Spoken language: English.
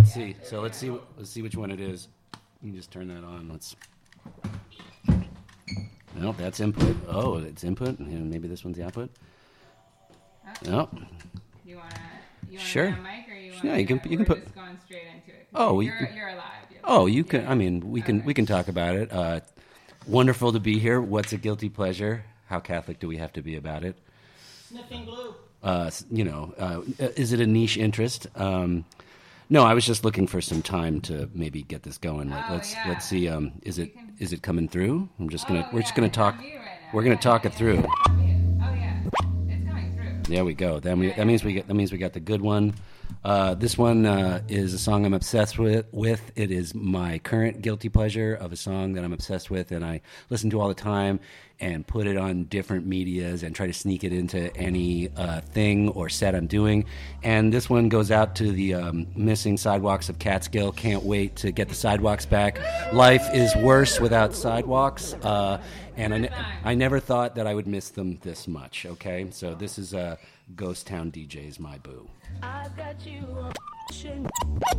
let's see. So let's see which one it is. You can just turn that on. Nope, that's input. Oh, it's input. Maybe this one's the output. Nope. You want to sure. Be on mic, or you want? Yeah, you can put. Just going straight into it. Oh, you're alive. You can. I mean, we can talk about it. Wonderful to be here. What's a guilty pleasure? How Catholic do we have to be about it? Sniffing glue. Is it a niche interest? No, I was just looking for some time to maybe get this going. Let's see. Is it coming through? We're just gonna talk. We're gonna talk it through. Oh yeah, it's coming through. There we go. That means we got the good one. This one is a song I'm obsessed with. It is my current guilty pleasure of a song that I'm obsessed with, and I listen to all the time and put it on different medias and try to sneak it into any thing or set I'm doing. And this one goes out to the missing sidewalks of Catskill. Can't wait to get the sidewalks back. Life is worse without sidewalks. And I never thought that I would miss them this much, okay? So this is Ghost Town DJ's My Boo. I've got you